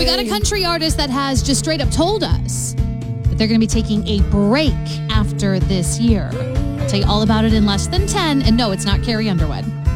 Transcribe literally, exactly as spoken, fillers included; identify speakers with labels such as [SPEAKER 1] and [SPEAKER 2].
[SPEAKER 1] got a country artist that has just straight up told us that they're going to be taking a break after this year. I'll tell you all about it in less than ten. And no, it's not Carrie Underwood.